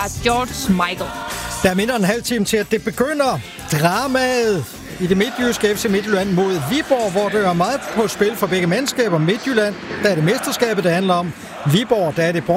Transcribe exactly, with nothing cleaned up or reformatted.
George Michael. Der er mindre end en halv time til, at det begynder. Dramaet i det midtjyske F C Midtjylland mod Viborg, hvor det er meget på spil for begge mandskaber. Midtjylland, der er det mesterskabet, det handler om. Viborg, der er det